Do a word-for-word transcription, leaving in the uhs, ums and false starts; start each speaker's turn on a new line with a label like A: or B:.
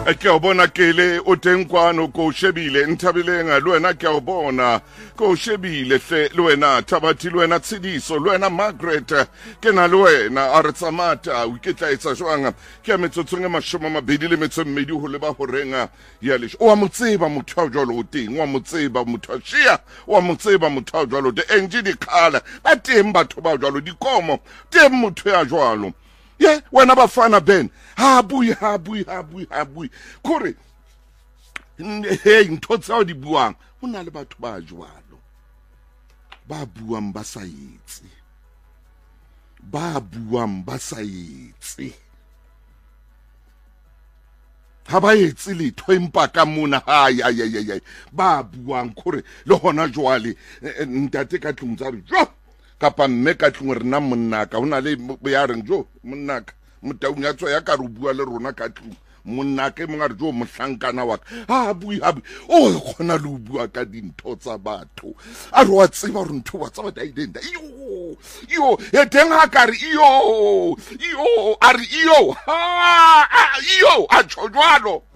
A: ke o bona kele o teng kwano ko shebile nthabileng le wena ke o bona ko shebile hle le wena Thabathi le wena Tshidiso le wena Margaret ke na le wena a re tsamata o iketla etsa jwang ke a metsotsong e mashome mabedi le metso mmedi ho le ba ho renga ya le o a motseba motho a jwalo o teng o a motseba motho a shia o a motseba motho a jwalo de enje di khala ba teng batho ba jwalo dikomo teng motho ya jwalo ye wena bafana ben ha bui ha bui ha bui ha bui kore hey ntho tsa di buang hona le batho ba jwalo ba buang ba sa itse ba buang ba sa itse ha ba etse letho empa ka mona ha ya ya ya ba buang kore le hona jwale ntate ka tlung tsa re jo kapa mme ka tlung re na monnaka hona le ya reng jo monnaka motaung ya tswa ya ka re bua le rona ka tlung monnaka mo ngare jo mohlankana wa ha bui ha o khona le bua ka dintho tsa batho a re wa tseba re ntho wa tsaba dai denda yo yo e teng ha ka re yo yo a re yo ha yo a tshojwalo